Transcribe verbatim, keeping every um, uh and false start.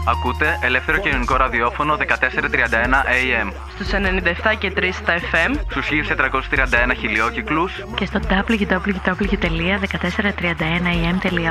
Ακούτε ελεύθερο κοινωνικό ραδιόφωνο δεκατέσσερα τριάντα ένα έι εμ. Στους ενενήντα επτά και τρία στα εφ εμ. Στους χίλια τετρακόσιους τριάντα ένα χιλιόκυκλους. Και στο double-u double-u double-u τελεία δεκατέσσερα τριάντα ένα έι εμ τελεία